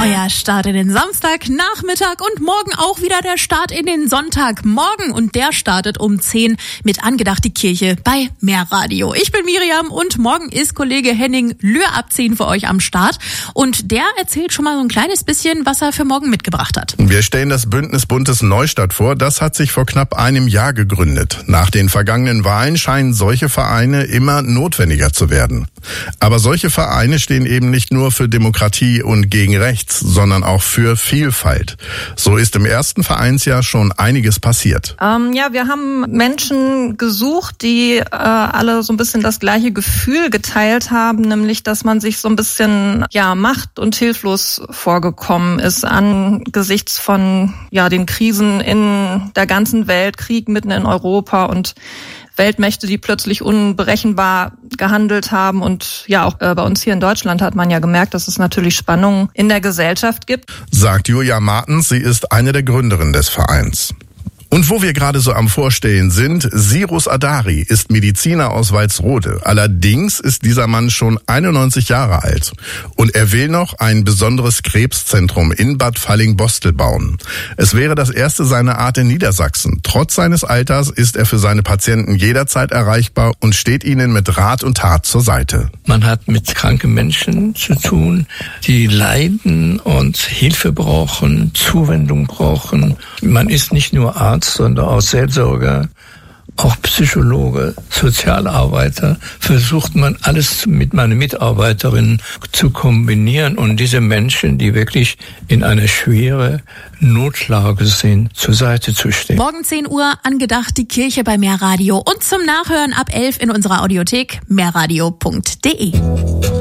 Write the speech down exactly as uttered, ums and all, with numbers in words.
Neuer Start in den Samstagnachmittag und morgen auch wieder der Start in den Sonntagmorgen. Und der startet um zehn mit Angedacht die Kirche bei Mehrradio. Ich bin Miriam und morgen ist Kollege Henning Lühr ab zehn für euch am Start. Und der erzählt schon mal so ein kleines bisschen, was er für morgen mitgebracht hat. Wir stellen das Bündnis Buntes Neustadt vor. Das hat sich vor knapp einem Jahr gegründet. Nach den vergangenen Wahlen scheinen solche Vereine immer notwendiger zu werden. Aber solche Vereine stehen eben nicht nur für Demokratie und gegen Rechts, sondern auch für Vielfalt. So ist im ersten Vereinsjahr schon einiges passiert. Ähm, ja, wir haben Menschen gesucht, die äh, alle so ein bisschen das gleiche Gefühl geteilt haben, nämlich, dass man sich so ein bisschen ja macht- und hilflos vorgekommen ist angesichts von ja den Krisen in der ganzen Welt, Krieg mitten in Europa und Weltmächte, die plötzlich unberechenbar gehandelt haben. Und ja, auch äh, bei uns hier in Deutschland hat man ja gemerkt, dass es natürlich Spannungen in der Gesellschaft gibt. Sagt Julia Martens, sie ist eine der Gründerinnen des Vereins. Und wo wir gerade so am Vorstellen sind, Sirus Adari ist Mediziner aus Walsrode. Allerdings ist dieser Mann schon einundneunzig Jahre alt. Und er will noch ein besonderes Krebszentrum in Bad Falling-Bostel bauen. Es wäre das erste seiner Art in Niedersachsen. Trotz seines Alters ist er für seine Patienten jederzeit erreichbar und steht ihnen mit Rat und Tat zur Seite. Man hat mit kranken Menschen zu tun, die leiden und Hilfe brauchen, Zuwendung brauchen. Man ist nicht nur Arzt, sondern auch Seelsorger, auch Psychologe, Sozialarbeiter, versucht man alles mit meinen Mitarbeiterinnen zu kombinieren und diese Menschen, die wirklich in einer schweren Notlage sind, zur Seite zu stehen. Morgen zehn Uhr Angedacht die Kirche bei Mehrradio und zum Nachhören ab elf in unserer Audiothek mehrradio punkt de.